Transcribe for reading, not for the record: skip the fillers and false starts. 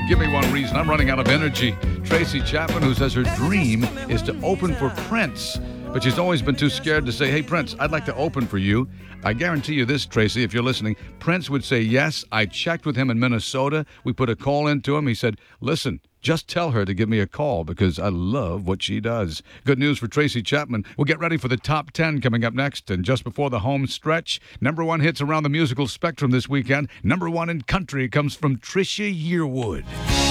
Give me one reason. I'm running out of energy. Tracy Chapman, who says her dream is to open for Prince, but she's always been too scared to say, hey, Prince, I'd like to open for you. I guarantee you this, Tracy, if you're listening, Prince would say yes. I checked with him in Minnesota. We put a call into him. He said, listen, just tell her to give me a call because I love what she does. Good news for Tracy Chapman. We'll get ready for the top 10 coming up next. And just before the home stretch, number one hits around the musical spectrum this weekend. Number one in country comes from Trisha Yearwood.